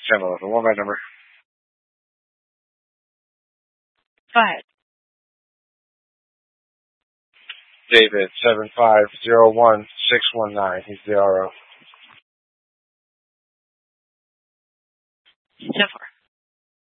1011. What my number? 5. David, 7501619. He's the RO. 10-4.